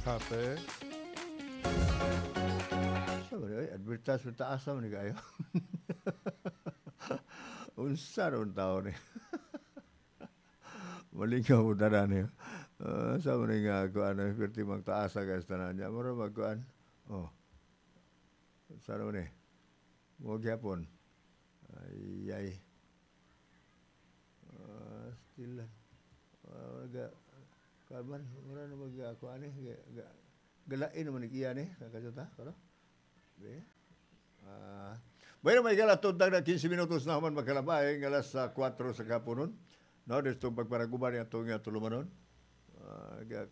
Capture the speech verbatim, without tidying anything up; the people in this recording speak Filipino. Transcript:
Cafe. Sa ba ay advertisement taas naman ni kayo. Unsa ron tao ni. Malingaw mo tanan niya. Uh, sa man nga ko ano perti magtaasa guys tanan niya. Mura magkuan. Oh. Sa ron ni. Mo gyapon. Ay ay. Uh, still uh, ga kalman mura na mag ako ani ga galain naman ni iya ni kakasuta karo. Be. Ah, bueno, may gala tuntag na quince minutos na man magkalabay ng alas uh, four sa kapunon. No, dito pagparaguban yung itong uh, tulumanon. Uh,